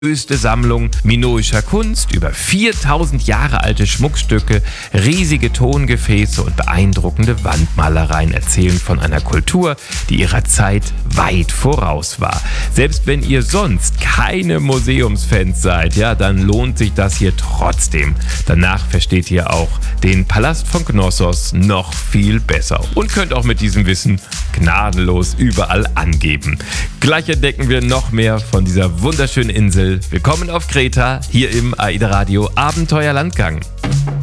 größte Sammlung minoischer Kunst, über 4000 Jahre alte Schmuckstücke, riesige Tongefäße und beeindruckende Wandmalereien erzählen von einer Kultur, die ihrer Zeit weit voraus war. Selbst wenn ihr sonst keine Museumsfans seid, ja, dann lohnt sich das hier trotzdem. Danach versteht ihr auch den Palast von Knossos noch viel besser und könnt auch mit diesem Wissen gnadenlos überall angeben. Gleich entdecken wir noch mehr von dieser wunderschönen Insel. Willkommen auf Kreta, hier im AIDA Radio Abenteuerlandgang.